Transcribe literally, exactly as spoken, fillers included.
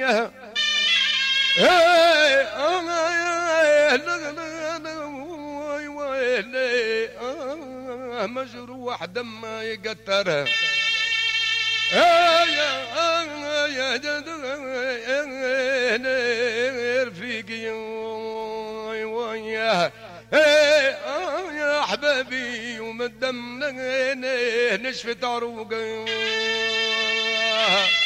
مجروح دم يقتر يا يا رفيقي وياه يا احبابي ومن الدم نشفت عروقي